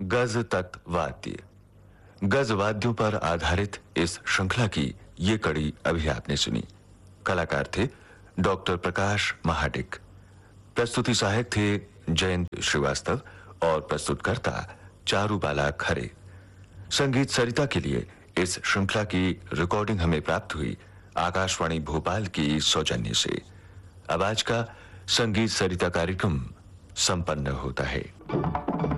गज तत् वाद्य। गज वाद्यों पर आधारित इस श्रृंखला की ये कड़ी अभी आपने सुनी। कलाकार थे डॉक्टर प्रकाश महाडिक। प्रस्तुति सहायक थे जयंत श्रीवास्तव और प्रस्तुतकर्ता चारुबाला खरे। संगीत सरिता के लिए इस श्रृंखला की रिकॉर्डिंग हमें प्राप्त हुई आकाशवाणी भोपाल की सौजन्य से। अब आज का संगीत सरिता कार्यक्रम संपन्न होता है।